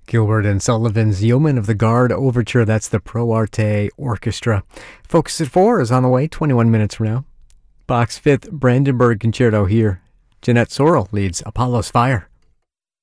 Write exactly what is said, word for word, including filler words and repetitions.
Gilbert and Sullivan's Yeoman of the Guard Overture. That's the Pro Arte Orchestra. Focus at Four is on the way, twenty-one minutes from now. Bach's Fifth Brandenburg Concerto here. Jeanette Sorrell leads Apollo's Fire.